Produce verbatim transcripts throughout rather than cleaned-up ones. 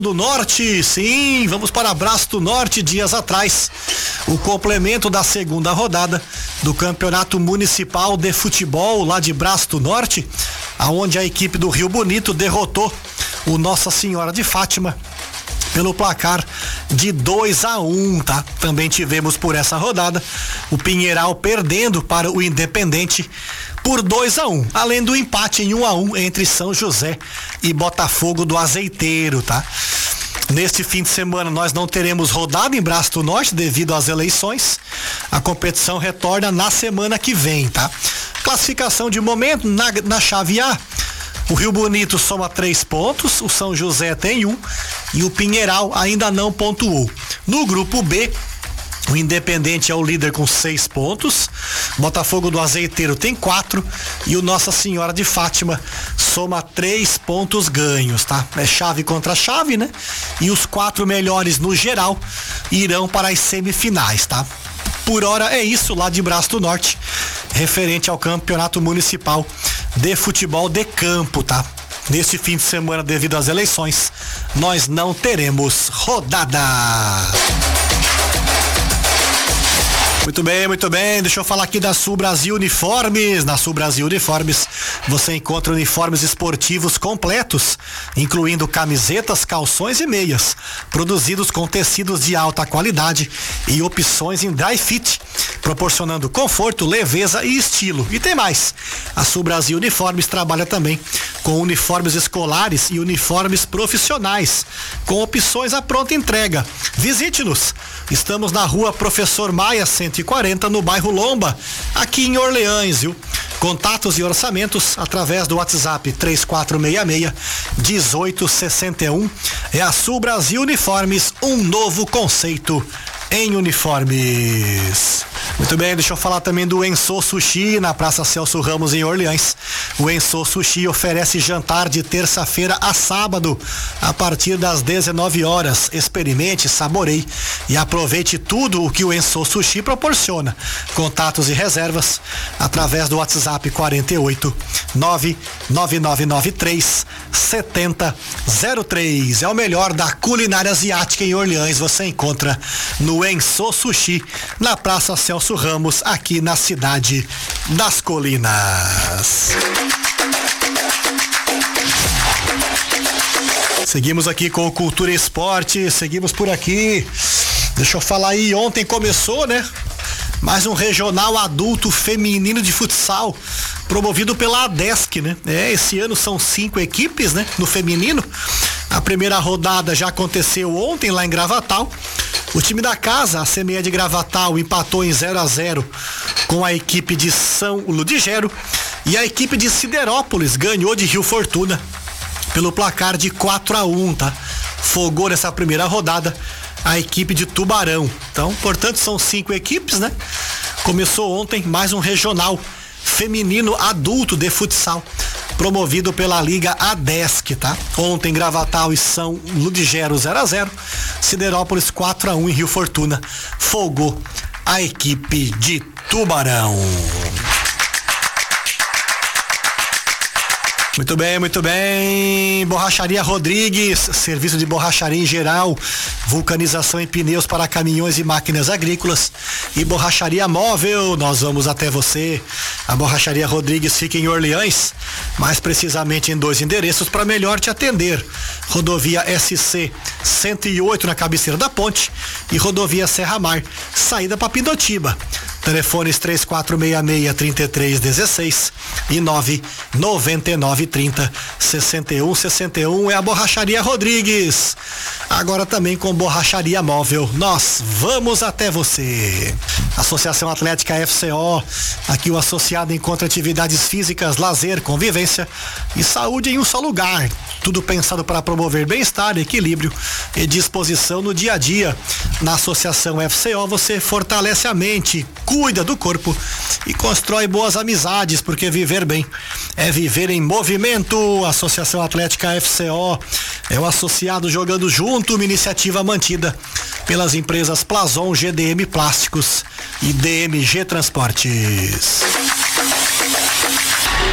do Norte, sim, vamos para Braço do Norte. Dias atrás, o complemento da segunda rodada do Campeonato Municipal de Futebol lá de Braço do Norte, aonde a equipe do Rio Bonito derrotou o Nossa Senhora de Fátima pelo placar de dois a um, tá? Também tivemos por essa rodada o Pinheiral perdendo para o Independente por dois a um, além do empate em um a um entre São José e Botafogo do Azeiteiro, tá? Neste fim de semana nós não teremos rodada em Braço do Norte devido às eleições. A competição retorna na semana que vem, tá? Classificação de momento na, na chave A. O Rio Bonito soma três pontos, o São José tem um e o Pinheiral ainda não pontuou. No grupo B, o Independente é o líder com seis pontos, Botafogo do Azeiteiro tem quatro e o Nossa Senhora de Fátima soma três pontos ganhos, tá? É chave contra chave, né? E os quatro melhores no geral irão para as semifinais, tá? Por hora é isso lá de Braço do Norte, referente ao Campeonato Municipal de Futebol de Campo, tá? Neste fim de semana, devido às eleições, nós não teremos rodada. Muito bem, muito bem. Deixa eu falar aqui da Sul Brasil Uniformes. Na Sul Brasil Uniformes você encontra uniformes esportivos completos, incluindo camisetas, calções e meias, produzidos com tecidos de alta qualidade e opções em dry fit, proporcionando conforto, leveza e estilo. E tem mais. A Sul Brasil Uniformes trabalha também com uniformes escolares e uniformes profissionais, com opções à pronta entrega. Visite-nos. Estamos na Rua Professor Maia cento e quarenta, no bairro Lomba, aqui em Orleans, viu? Contatos e orçamentos através do WhatsApp três quatro seis seis, um oito seis um. É a Sul Brasil Uniformes, um novo conceito em uniformes. Muito bem, deixa eu falar também do Ensô Sushi na Praça Celso Ramos em Orleans. O Ensô Sushi oferece jantar de terça-feira a sábado a partir das dezenove horas. Experimente, saboreie e aproveite tudo o que o Ensô Sushi proporciona. Contatos e reservas através do WhatsApp quarenta e oito, nove nove nove nove três, setenta zero três. É o melhor da culinária asiática em Orleans. Você encontra no Ensô Sushi na Praça Celso Ramos, aqui na cidade das Colinas. Seguimos aqui com o Cultura e Esporte, seguimos por aqui. Deixa eu falar aí, ontem começou, né? Mais um regional adulto feminino de futsal, promovido pela ADESC, né? É, esse ano são cinco equipes, né? No feminino. A primeira rodada já aconteceu ontem lá em Gravatal. O time da casa, a C M E de Gravatal, empatou em zero a zero com a equipe de São Ludigero e a equipe de Siderópolis ganhou de Rio Fortuna pelo placar de quatro a um, tá? Folgou nessa primeira rodada a equipe de Tubarão. Então, portanto, são cinco equipes, né? Começou ontem mais um regional feminino adulto de futsal, promovido pela Liga ADESC, tá? Ontem Gravatal e São Ludigero zero a zero, Siderópolis quatro a um em Rio Fortuna. Folgou a equipe de Tubarão. Muito bem, muito bem. Borracharia Rodrigues, serviço de borracharia em geral, vulcanização em pneus para caminhões e máquinas agrícolas, e borracharia móvel. Nós vamos até você. A Borracharia Rodrigues fica em Orleans, mais precisamente em dois endereços para melhor te atender: Rodovia S C cento e oito na cabeceira da ponte e Rodovia Serra Mar, saída para Pindotiba. Telefones três quatro seis seis, três três um seis e nove nove nove trinta sessenta e um sessenta e um. É a Borracharia Rodrigues. Agora também com borracharia móvel. Nós vamos até você. Associação Atlética F C O. Aqui o associado encontra atividades físicas, lazer, convivência e saúde em um só lugar. Tudo pensado para promover bem-estar, equilíbrio e disposição no dia a dia. Na Associação F C O você fortalece a mente, cuida do corpo e constrói boas amizades, porque viver bem é viver em movimento. Associação Atlética F C O é o associado jogando junto, uma iniciativa mantida pelas empresas Plazon, G D M Plásticos e D M G Transportes.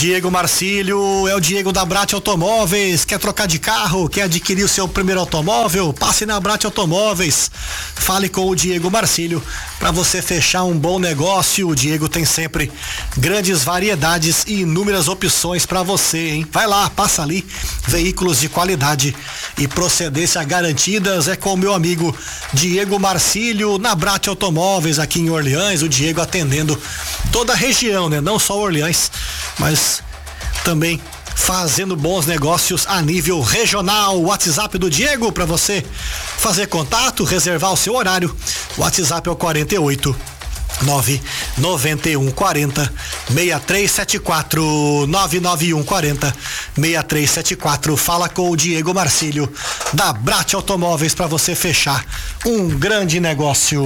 Diego Marcílio é o Diego da Brat Automóveis. Quer trocar de carro? Quer adquirir o seu primeiro automóvel? Passe na Brat Automóveis. Fale com o Diego Marcílio para você fechar um bom negócio. O Diego tem sempre grandes variedades e inúmeras opções para você, hein? Vai lá, passa ali. Veículos de qualidade e procedência garantidas é com o meu amigo Diego Marcílio na Brat Automóveis aqui em Orleans. O Diego atendendo toda a região, né? Não só Orleans, mas também fazendo bons negócios a nível regional. O WhatsApp do Diego para você fazer contato, reservar o seu horário. O WhatsApp é o quarenta e oito, nove nove um quarenta, seis três sete quatro, nove nove um quarenta, seis três sete quatro. Fala com o Diego Marcílio da Brat Automóveis para você fechar um grande negócio.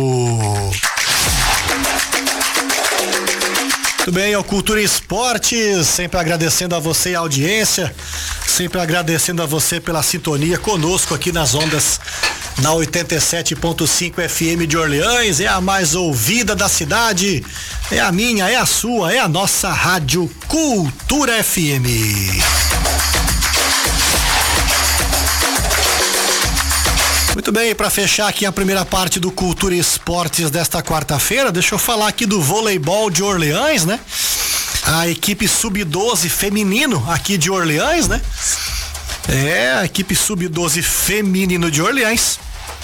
Muito bem, é o Cultura e Esportes, sempre agradecendo a você a audiência, sempre agradecendo a você pela sintonia conosco aqui nas ondas da oitenta e sete ponto cinco F M de Orleans. É a mais ouvida da cidade, é a minha, é a sua, é a nossa rádio Cultura F M. Muito bem, para fechar aqui a primeira parte do Cultura e Esportes desta quarta-feira, deixa eu falar aqui do voleibol de Orleans, né? A equipe sub doze feminino aqui de Orleans, né? É, a equipe sub doze feminino de Orleans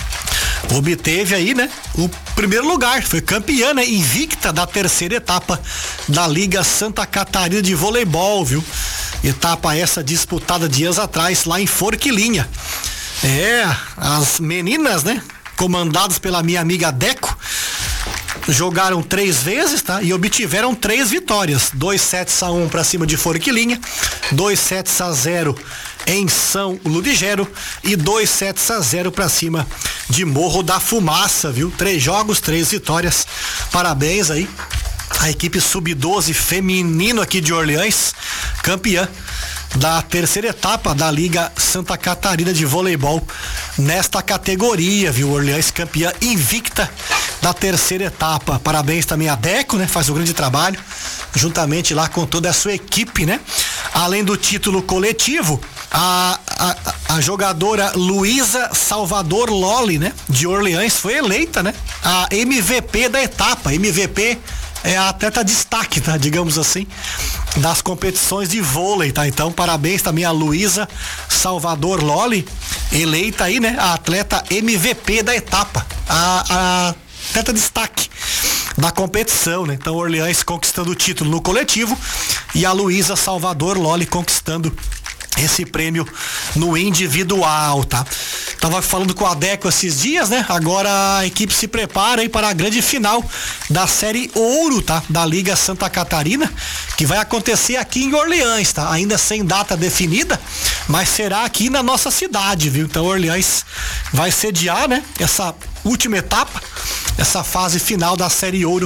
obteve aí, né, o primeiro lugar, foi campeã, né, invicta da terceira etapa da Liga Santa Catarina de Voleibol, viu? Etapa essa disputada dias atrás lá em Forquilinha. É, as meninas, né, comandadas pela minha amiga Deco, jogaram três vezes, tá? E obtiveram três vitórias, dois sets a um para cima de Forquilinha, dois sets a zero em São Ludgero e dois sets a zero para cima de Morro da Fumaça, viu? Três jogos, três vitórias. Parabéns aí a equipe sub doze feminino aqui de Orleans, campeã da terceira etapa da Liga Santa Catarina de Voleibol nesta categoria, viu? Orleans campeã invicta da terceira etapa. Parabéns também a Deco, né? Faz um grande trabalho juntamente lá com toda a sua equipe, né? Além do título coletivo, a, a, a jogadora Luísa Salvador Loli, né? De Orleans foi eleita, né? A M V P da etapa. M V P é a atleta destaque, tá? Digamos assim, das competições de vôlei, tá? Então, parabéns também a Luísa Salvador Loli, eleita aí, né? A atleta M V P da etapa, a, a atleta destaque da competição, né? Então, Orleans conquistando o título no coletivo e a Luísa Salvador Loli conquistando esse prêmio no individual, tá? Tava falando com a Deco esses dias, né? Agora a equipe se prepara aí para a grande final da série Ouro, tá? Da Liga Santa Catarina, que vai acontecer aqui em Orleans, tá? Ainda sem data definida, mas será aqui na nossa cidade, viu? Então Orleans vai sediar, né? Essa última etapa, essa fase final da série Ouro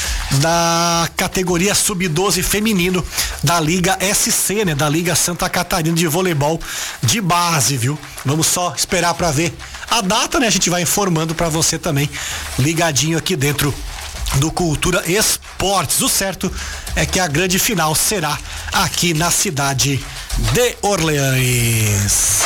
da categoria sub doze feminino da Liga S C, né? Da Liga Santa Catarina de Voleibol de base, viu? Vamos só esperar para ver a data, né? A gente vai informando para você também, ligadinho aqui dentro do Cultura Esportes. O certo é que a grande final será aqui na cidade de Orleans.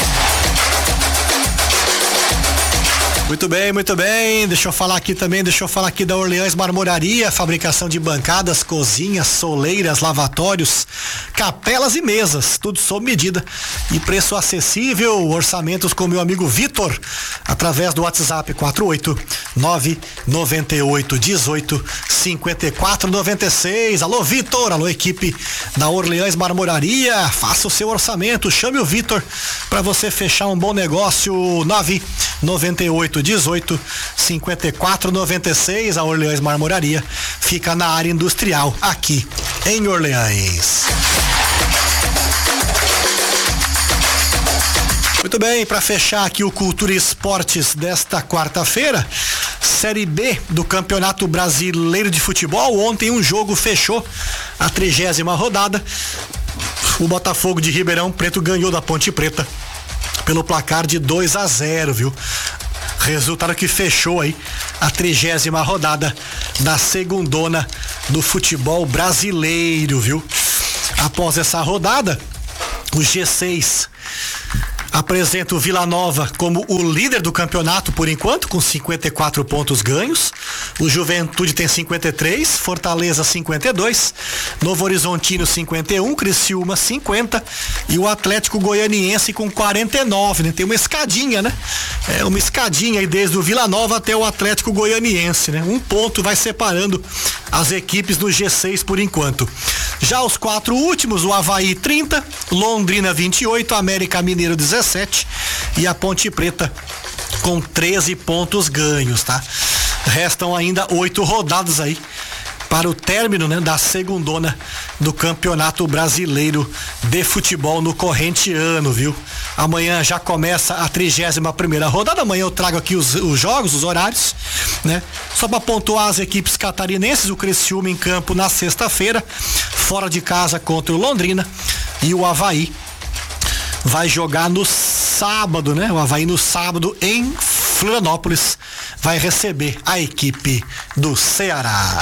Muito bem, muito bem. Deixa eu falar aqui também, deixa eu falar aqui da Orleans Marmoraria, fabricação de bancadas, cozinhas, soleiras, lavatórios, capelas e mesas, tudo sob medida e preço acessível. Orçamentos com meu amigo Vitor, através do WhatsApp quatro oito nove nove oito um oito cinco quatro nove seis. Alô, Vitor, alô, equipe da Orleans Marmoraria, faça o seu orçamento, chame o Vitor para você fechar um bom negócio. Nove nove oito um oito cinco quatro nove seis. A Orleans Marmoraria fica na área industrial aqui em Orleans. Muito bem, para fechar aqui o Cultura e Esportes desta quarta-feira, Série B do Campeonato Brasileiro de Futebol. Ontem um jogo fechou a trigésima rodada. O Botafogo de Ribeirão Preto ganhou da Ponte Preta pelo placar de dois a zero, viu? Resultado que fechou aí a trigésima rodada da segundona do futebol brasileiro, viu? Após essa rodada, o G seis apresenta o Vila Nova como o líder do campeonato por enquanto, com cinquenta e quatro pontos ganhos. O Juventude tem cinquenta e três, Fortaleza cinquenta e dois, Novo Horizontino cinquenta e um, Criciúma cinquenta e o Atlético Goianiense com quarenta e nove, né? Tem uma escadinha, né? É uma escadinha aí desde o Vila Nova até o Atlético Goianiense, né? Um ponto vai separando as equipes do G seis por enquanto. Já os quatro últimos, o Avaí trinta, Londrina vinte e oito, América Mineiro dezessete e a Ponte Preta com treze pontos ganhos, tá? Restam ainda oito rodadas aí para o término, né, da segundona do Campeonato Brasileiro de Futebol no corrente ano, viu? Amanhã já começa a trigésima primeira rodada. Amanhã eu trago aqui os, os jogos, os horários, né? Só para pontuar as equipes catarinenses: o Criciúma em campo na sexta-feira, fora de casa contra o Londrina, e o Avaí vai jogar no sábado, né? O Avaí no sábado em Florianópolis vai receber a equipe do Ceará.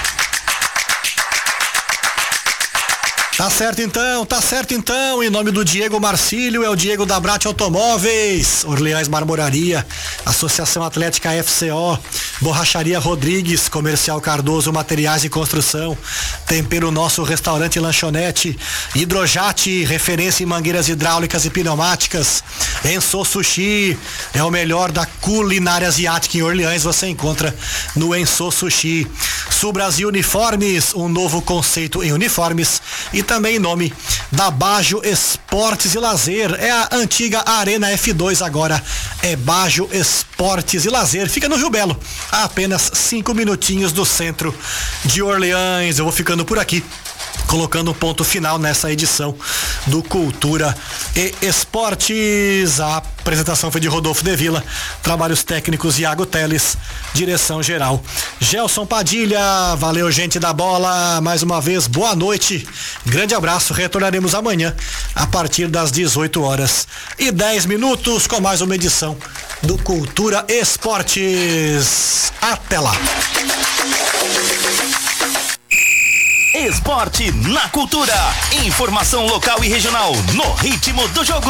Tá certo então, tá certo então. Em nome do Diego Marcílio, é o Diego da Brat Automóveis, Orleans Marmoraria, Associação Atlética F C O, Borracharia Rodrigues, Comercial Cardoso Materiais de Construção, Tempero Nosso Restaurante e Lanchonete, Hidrojate, referência em mangueiras hidráulicas e pneumáticas, Enso Sushi, é o melhor da culinária asiática em Orleans, você encontra no Enso Sushi. Sul Brasil Uniformes, um novo conceito em uniformes, e também em nome da Bajo Esportes e Lazer, é a antiga Arena F dois, agora é Bajo Esportes e Lazer, fica no Rio Belo, a apenas cinco minutinhos do centro de Orleans. Eu vou ficando por aqui, colocando um ponto final nessa edição do Cultura e Esportes. A apresentação foi de Rodolfo de Vila, trabalhos técnicos Iago Teles, direção geral Gelson Padilha. Valeu, gente da bola, mais uma vez, boa noite, grande abraço. Retornaremos amanhã a partir das dezoito horas e dez minutos com mais uma edição do Cultura Esportes. Até lá. Esporte na Cultura. Informação local e regional no ritmo do jogo.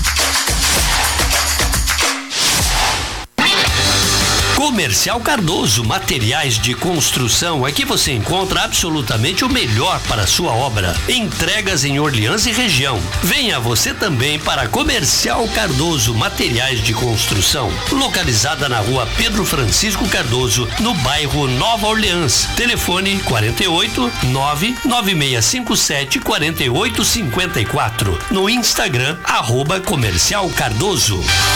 Comercial Cardoso, materiais de construção. Aqui você encontra absolutamente o melhor para a sua obra. Entregas em Orleans e região. Venha você também para Comercial Cardoso, materiais de construção. Localizada na rua Pedro Francisco Cardoso, no bairro Nova Orleans. Telefone quarenta e oito, nove nove seis cinco sete, quarenta e oito cinquenta e quatro. No Instagram, arroba Comercial Cardoso.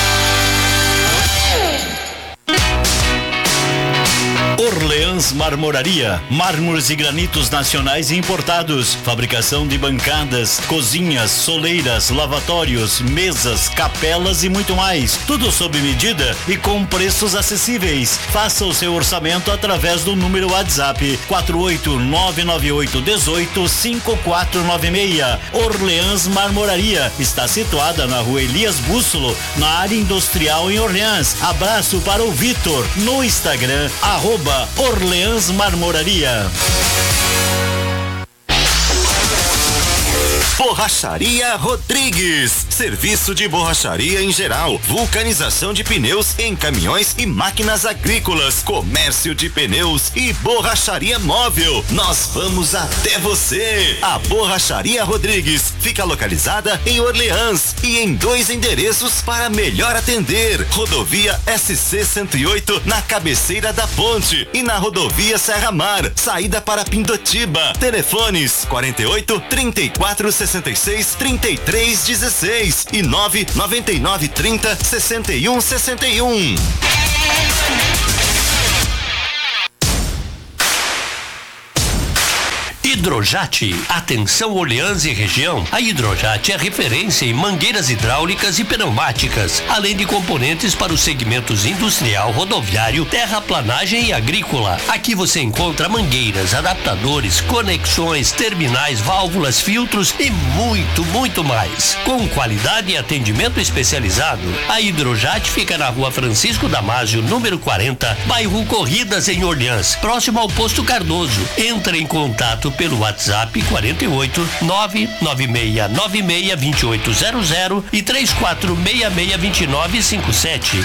Orleans Marmoraria, mármores e granitos nacionais e importados, fabricação de bancadas, cozinhas, soleiras, lavatórios, mesas, capelas e muito mais, tudo sob medida e com preços acessíveis. Faça o seu orçamento através do número WhatsApp quatro oito nove nove oito um oito cinco quatro nove seis. Orleans Marmoraria está situada na rua Elias Bússolo, na área industrial em Orleans. Abraço para o Vitor no Instagram, arroba Orleans Marmoraria. Borracharia Rodrigues, serviço de borracharia em geral, vulcanização de pneus em caminhões e máquinas agrícolas, comércio de pneus e borracharia móvel. Nós vamos até você. A Borracharia Rodrigues fica localizada em Orleans e em dois endereços para melhor atender: rodovia S C cento e oito na cabeceira da ponte e na rodovia Serra Mar, saída para Pindotiba. Telefones quarenta e oito, trinta e quatro, sessenta e seis, trinta e três, dezesseis e nove noventa e nove, trinta, sessenta e um, sessenta e um. Hidrojate, atenção Orleans e região. A Hidrojate é referência em mangueiras hidráulicas e pneumáticas, além de componentes para os segmentos industrial, rodoviário, terraplanagem e agrícola. Aqui você encontra mangueiras, adaptadores, conexões, terminais, válvulas, filtros e muito, muito mais. Com qualidade e atendimento especializado, a Hidrojate fica na rua Francisco Damásio, número quarenta, bairro Corridas, em Orleans, próximo ao Posto Cardoso. Entre em contato pelo pelo WhatsApp quarenta e oito, nove nove seis nove seis, dois oito zero zero e três quatro seis seis, dois nove cinco sete.